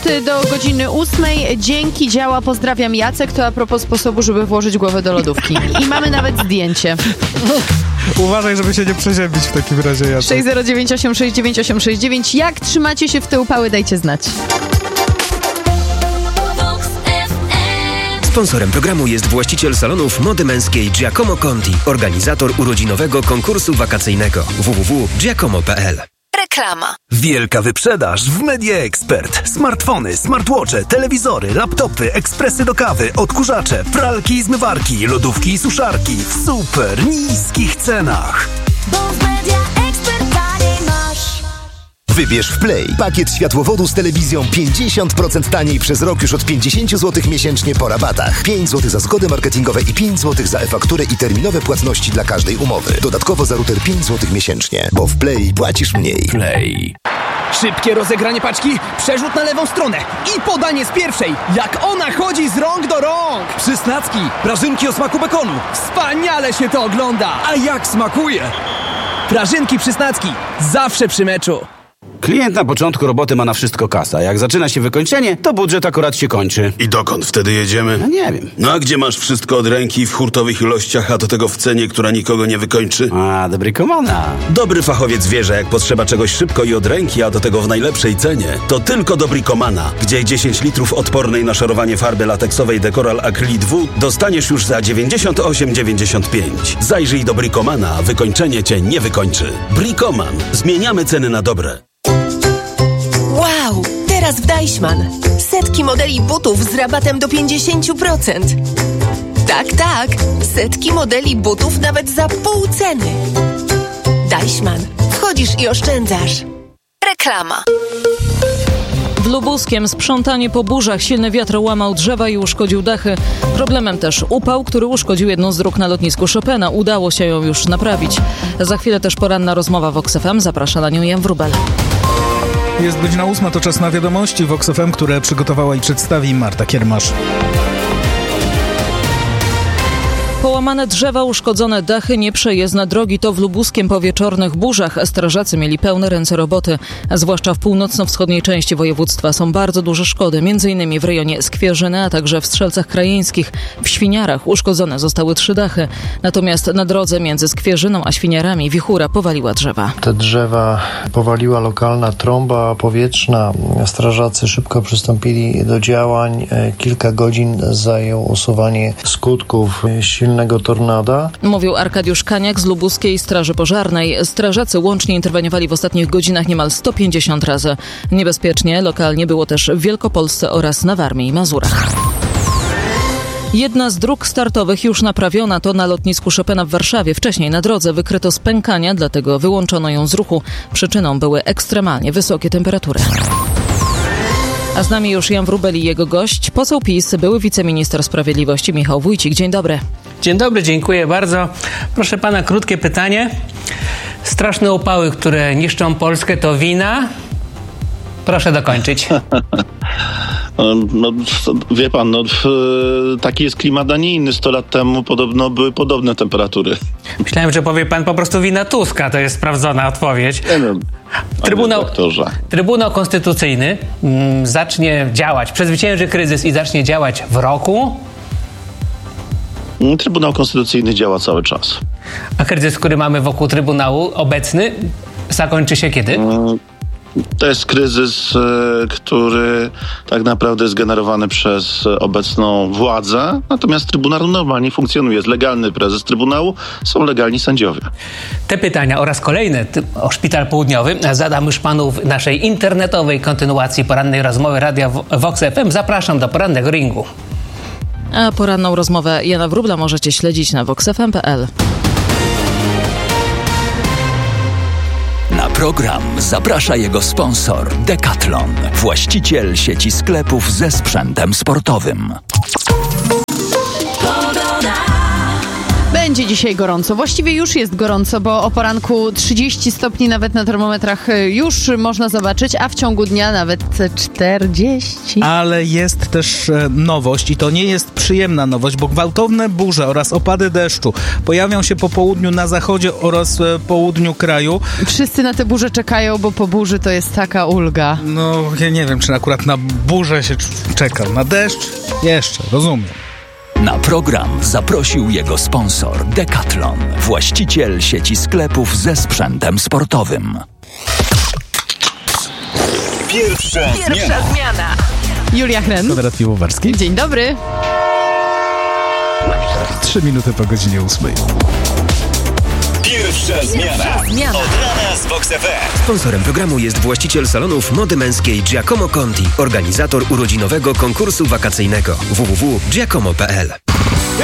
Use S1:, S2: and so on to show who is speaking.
S1: minuty do godziny 8. Dzięki, działa, pozdrawiam, Jacek. To a propos sposobu, żeby włożyć głowę do lodówki. I mamy nawet zdjęcie.
S2: Uważaj, żeby się nie przeziębić w takim razie, Jacek.
S1: 609869869. Jak trzymacie się w te upały, dajcie znać.
S3: Sponsorem programu jest właściciel salonów mody męskiej Giacomo Conti, organizator urodzinowego konkursu wakacyjnego www.giacomo.pl.
S4: Reklama.
S5: Wielka wyprzedaż w Media Expert. Smartfony, smartwatche, telewizory, laptopy, ekspresy do kawy, odkurzacze, pralki i zmywarki, lodówki i suszarki w super niskich cenach.
S4: Bo w Media Expert taniej masz.
S6: Wybierz w Play pakiet światłowodu z telewizją 50% taniej przez rok już od 50 zł miesięcznie po rabatach. 5 zł za zgody marketingowe i 5 zł za e-fakturę i terminowe płatności dla każdej umowy. Dodatkowo za router 5 zł miesięcznie, bo w Play płacisz mniej.
S5: Play.
S7: Szybkie rozegranie paczki, przerzut na lewą stronę i podanie z pierwszej. Jak ona chodzi z rąk do rąk.
S5: Przysnacki, prażynki o smaku bekonu.
S7: Wspaniale się to ogląda.
S5: A jak smakuje?
S7: Prażynki Przysnacki, zawsze przy meczu.
S8: Klient na początku roboty ma na wszystko kasa. Jak zaczyna się wykończenie, to budżet akurat się kończy.
S9: I dokąd wtedy jedziemy?
S8: No nie wiem.
S9: No a gdzie masz wszystko od ręki w hurtowych ilościach, a do tego w cenie, która nikogo nie wykończy?
S8: A, do Bricomana.
S9: Dobry fachowiec wie, że jak potrzeba czegoś szybko i od ręki, a do tego w najlepszej cenie, to tylko do Bricomana, gdzie 10 litrów odpornej na szorowanie farby lateksowej Decoral Acrylic W dostaniesz już za 98,95. Zajrzyj do Bricomana, wykończenie cię nie wykończy. Bricoman. Zmieniamy ceny na dobre.
S4: Wow! Teraz w Deichmann. Setki modeli butów z rabatem do 50%. Tak. Setki modeli butów nawet za pół ceny. Deichmann. Wchodzisz i oszczędzasz. Reklama.
S10: W Lubuskiem sprzątanie po burzach. Silny wiatr łamał drzewa i uszkodził dachy. Problemem też upał, który uszkodził jedną z dróg na lotnisku Chopina. Udało się ją już naprawić. Za chwilę też poranna rozmowa w Vox FM. Zaprasza na nią Jan Wróbel.
S2: Jest godzina 8, to czas na wiadomości Vox FM, które przygotowała i przedstawi Marta Kiermasz.
S10: Połamane drzewa, uszkodzone dachy, nieprzejezdne drogi. To w Lubuskiem po wieczornych burzach. Strażacy mieli pełne ręce roboty. Zwłaszcza w północno-wschodniej części województwa są bardzo duże szkody. M.in. w rejonie Skwierzyny, a także w Strzelcach Krajeńskich. W Świniarach uszkodzone zostały 3 dachy. Natomiast na drodze między Skwierzyną a Świniarami wichura powaliła drzewa.
S11: Te drzewa powaliła lokalna trąba powietrzna. Strażacy szybko przystąpili do działań. Kilka godzin zajęło usuwanie skutków silnego tornada.
S10: Mówił Arkadiusz Kaniak z Lubuskiej Straży Pożarnej. Strażacy łącznie interweniowali w ostatnich godzinach niemal 150 razy. Niebezpiecznie lokalnie było też w Wielkopolsce oraz na Warmii i Mazurach. Jedna z dróg startowych już naprawiona, to na lotnisku Chopina w Warszawie. Wcześniej na drodze wykryto spękania, dlatego wyłączono ją z ruchu. Przyczyną były ekstremalnie wysokie temperatury. A z nami już Jan Wróbel i jego gość, poseł PiS, były wiceminister sprawiedliwości Michał Wójcik. Dzień dobry.
S12: Dzień dobry, dziękuję bardzo. Proszę pana, krótkie pytanie. Straszne upały, które niszczą Polskę, to wina? Proszę dokończyć.
S13: No, wie pan, taki jest klimat, a nie inny. 100 lat temu podobno były podobne temperatury.
S12: Myślałem, że powie pan po prostu wina Tuska. To jest sprawdzona odpowiedź.
S13: Nie wiem.
S12: Trybunał Konstytucyjny zacznie działać, przezwycięży kryzys i zacznie działać w roku.
S13: Trybunał Konstytucyjny działa cały czas.
S12: A kryzys, który mamy wokół Trybunału obecny, zakończy się kiedy?
S13: To jest kryzys, który tak naprawdę jest generowany przez obecną władzę, natomiast Trybunał normalnie funkcjonuje. Jest legalny prezes Trybunału, są legalni sędziowie.
S12: Te pytania oraz kolejne o Szpital Południowy zadam już panu w naszej internetowej kontynuacji porannej rozmowy Radia Vox FM. Zapraszam do porannego ringu.
S10: A poranną rozmowę Jana Wróbla możecie śledzić na voxfm.pl.
S5: Na program zaprasza jego sponsor Decathlon, właściciel sieci sklepów ze sprzętem sportowym.
S1: będzie dzisiaj gorąco. Właściwie już jest gorąco, bo o poranku 30 stopni nawet na termometrach już można zobaczyć, a w ciągu dnia nawet 40.
S2: Ale jest też nowość i to nie jest przyjemna nowość, bo gwałtowne burze oraz opady deszczu pojawią się po południu na zachodzie oraz południu kraju.
S1: Wszyscy na te burze czekają, bo po burzy to jest taka ulga.
S2: No, ja nie wiem, czy akurat na burzę się czeka. Na deszcz? Jeszcze, rozumiem.
S14: Na program zaprosił jego sponsor Decathlon, właściciel sieci sklepów ze sprzętem sportowym.
S15: Pierwsza zmiana.
S1: Julia Hren.
S2: Konrad Piwowarski.
S1: Dzień dobry.
S2: 3 minuty po godzinie 8.
S15: Pierwsza zmiana. Od rana z Vox FM.
S3: Sponsorem programu jest właściciel salonów mody męskiej Giacomo Conti, organizator urodzinowego konkursu wakacyjnego www.giacomo.pl.